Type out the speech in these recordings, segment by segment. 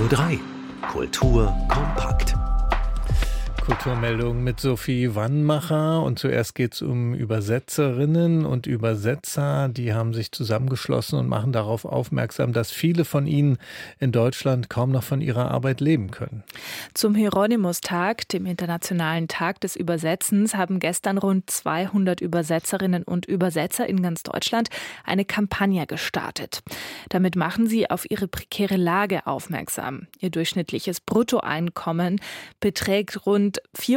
Radio 3. Kultur kompakt. Kulturmeldung mit Sophie Wannmacher und zuerst geht es um Übersetzerinnen und Übersetzer, die haben sich zusammengeschlossen und machen darauf aufmerksam, dass viele von ihnen in Deutschland kaum noch von ihrer Arbeit leben können. Zum Hieronymus-Tag, dem Internationalen Tag des Übersetzens, haben gestern rund 200 Übersetzerinnen und Übersetzer in ganz Deutschland eine Kampagne gestartet. Damit machen sie auf ihre prekäre Lage aufmerksam. Ihr durchschnittliches Bruttoeinkommen beträgt rund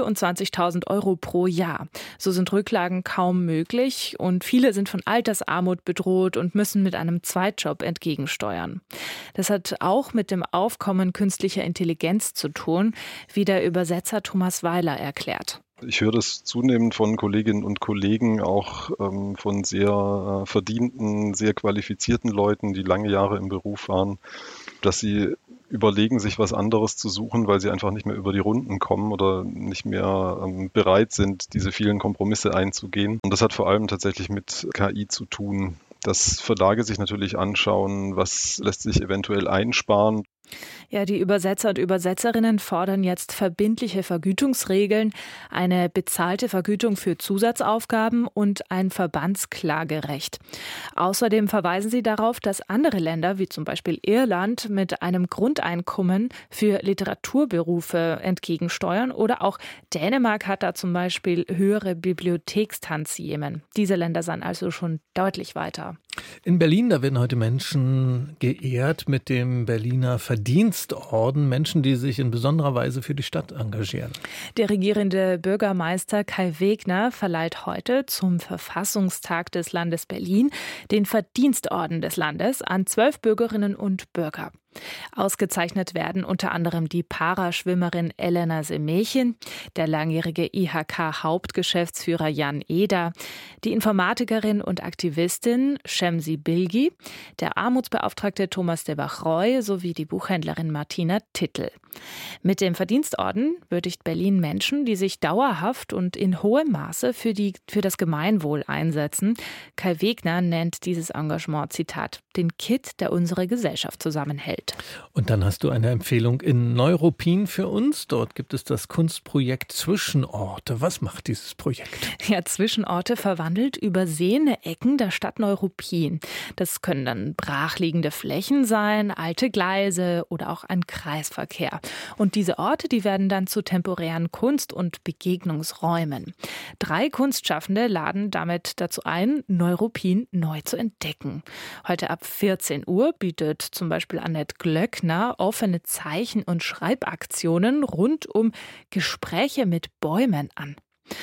24.000 Euro pro Jahr. So sind Rücklagen kaum möglich und viele sind von Altersarmut bedroht und müssen mit einem Zweitjob entgegensteuern. Das hat auch mit dem Aufkommen künstlicher Intelligenz zu tun, wie der Übersetzer Thomas Weiler erklärt. Ich höre das zunehmend von Kolleginnen und Kollegen, auch von sehr verdienten, sehr qualifizierten Leuten, die lange Jahre im Beruf waren, dass sie überlegen, sich was anderes zu suchen, weil sie einfach nicht mehr über die Runden kommen oder nicht mehr bereit sind, diese vielen Kompromisse einzugehen. Und das hat vor allem tatsächlich mit KI zu tun, dass Verlage sich natürlich anschauen, was lässt sich eventuell einsparen. Ja, die Übersetzer und Übersetzerinnen fordern jetzt verbindliche Vergütungsregeln, eine bezahlte Vergütung für Zusatzaufgaben und ein Verbandsklagerecht. Außerdem verweisen sie darauf, dass andere Länder, wie zum Beispiel Irland, mit einem Grundeinkommen für Literaturberufe entgegensteuern oder auch Dänemark hat da zum Beispiel höhere Bibliothekstantiemen. Diese Länder sind also schon deutlich weiter. In Berlin, da werden heute Menschen geehrt mit dem Berliner Verdienstorden, Menschen, die sich in besonderer Weise für die Stadt engagieren. Der regierende Bürgermeister Kai Wegner verleiht heute zum Verfassungstag des Landes Berlin den Verdienstorden des Landes an 12 Bürgerinnen und Bürger. Ausgezeichnet werden unter anderem die Paraschwimmerin Elena Semechin, der langjährige IHK-Hauptgeschäftsführer Jan Eder, die Informatikerin und Aktivistin Shemsi Bilgi, der Armutsbeauftragte Thomas de Bachroy sowie die Buchhändlerin Martina Tittel. Mit dem Verdienstorden würdigt Berlin Menschen, die sich dauerhaft und in hohem Maße für das Gemeinwohl einsetzen. Kai Wegner nennt dieses Engagement, Zitat, den Kitt, der unsere Gesellschaft zusammenhält. Und dann hast du eine Empfehlung in Neuruppin für uns. Dort gibt es das Kunstprojekt Zwischenorte. Was macht dieses Projekt? Ja, Zwischenorte verwandelt übersehene Ecken der Stadt Neuruppin. Das können dann brachliegende Flächen sein, alte Gleise oder auch ein Kreisverkehr. Und diese Orte, die werden dann zu temporären Kunst- und Begegnungsräumen. 3 Kunstschaffende laden damit dazu ein, Neuruppin neu zu entdecken. Heute ab 14 Uhr bietet zum Beispiel Annette Glöckner offene Zeichen- und Schreibaktionen rund um Gespräche mit Bäumen an.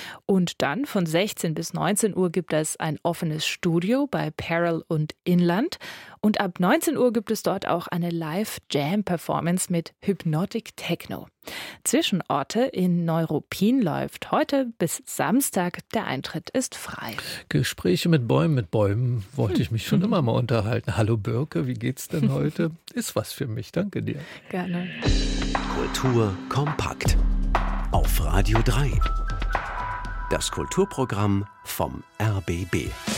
Und dann von 16 bis 19 Uhr gibt es ein offenes Studio bei Perel und Inland. Und ab 19 Uhr gibt es dort auch eine Live-Jam-Performance mit Hypnotic Techno. Zwischenorte in Neuruppin läuft heute bis Samstag. Der Eintritt ist frei. Gespräche mit Bäumen wollte ich mich schon immer mal unterhalten. Hallo Birke, wie geht's denn heute? Ist was für mich, danke dir. Gerne. Kultur kompakt. Auf Radio 3. Das Kulturprogramm vom RBB.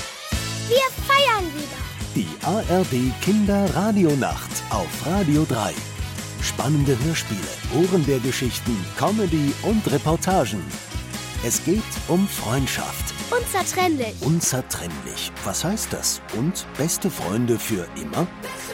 Wir feiern wieder. Die ARD Kinderradionacht auf Radio 3. Spannende Hörspiele, Ohrenbärgeschichten, Comedy und Reportagen. Es geht um Freundschaft. Unzertrennlich. Unzertrennlich. Was heißt das? Und beste Freunde für immer?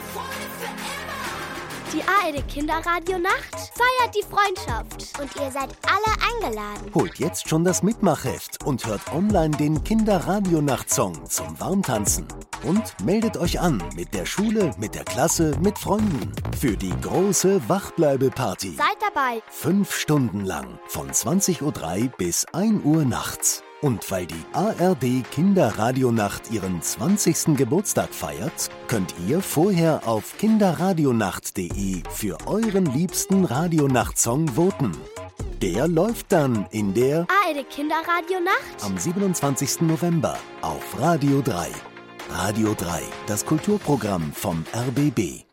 Die ARD Kinderradionacht feiert die Freundschaft. Und ihr seid alle eingeladen. Holt jetzt schon das Mitmachheft und hört online den Kinderradionacht-Song zum Warmtanzen. Und meldet euch an mit der Schule, mit der Klasse, mit Freunden. Für die große Wachbleibe-Party. Seid dabei. 5 Stunden lang. Von 20.03 Uhr bis 1 Uhr nachts. Und weil die ARD Kinderradionacht ihren 20. Geburtstag feiert, könnt ihr vorher auf kinderradionacht.de für euren liebsten Radionachtsong voten. Der läuft dann in der ARD Kinderradionacht am 27. November auf Radio 3. Radio 3, das Kulturprogramm vom RBB.